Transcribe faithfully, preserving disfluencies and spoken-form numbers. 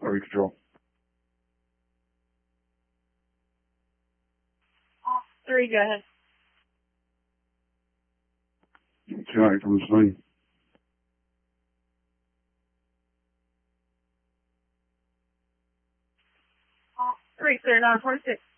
Area Control. Three, go ahead. ten eight from the scene. Three, clear nine forty-six.